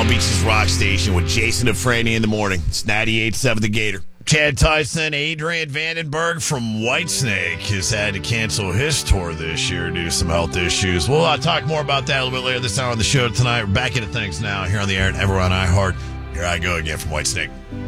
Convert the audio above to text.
Long Beach's rock station with Jason and Franny in the morning. It's 98.7 The Gator. Chad Tyson, Adrian Vandenberg from Whitesnake has had to cancel his tour this year due to some health issues. We'll talk more about that a little bit later this hour on the show tonight. We're back into things now here on the air and everyone on iHeart. Here I go again from Whitesnake.